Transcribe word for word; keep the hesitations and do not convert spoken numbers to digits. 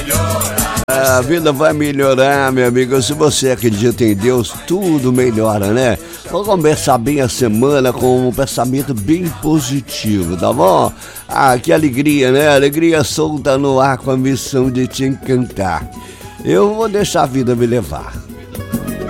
A vida vai melhorar, meu amigo. Se você acredita em Deus, tudo melhora, né? Vamos começar bem a semana com um pensamento bem positivo, tá bom? Ah, que alegria, né? Alegria solta no ar com a missão de te encantar. Eu vou deixar a vida me levar.